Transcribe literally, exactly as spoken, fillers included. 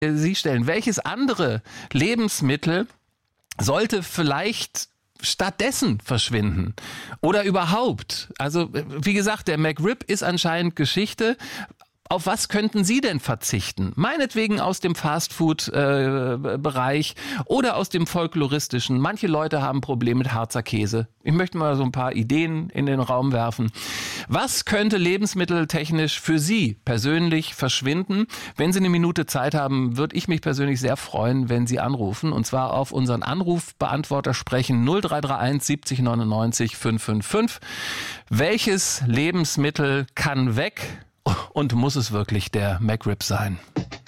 Sie stellen. Welches andere Lebensmittel sollte vielleicht stattdessen verschwinden? Oder überhaupt? Also, wie gesagt, der McRib ist anscheinend Geschichte. Auf was könnten Sie denn verzichten? Meinetwegen aus dem Fastfood-Bereich äh, oder aus dem folkloristischen. Manche Leute haben Probleme mit Harzer Käse. Ich möchte mal so ein paar Ideen in den Raum werfen. Was könnte lebensmitteltechnisch für Sie persönlich verschwinden? Wenn Sie eine Minute Zeit haben, würde ich mich persönlich sehr freuen, wenn Sie anrufen. Und zwar auf unseren Anrufbeantworter sprechen null drei drei eins siebzig neunundneunzig fünf fünf fünf. Welches Lebensmittel kann weg? Und muss es wirklich der McRib sein?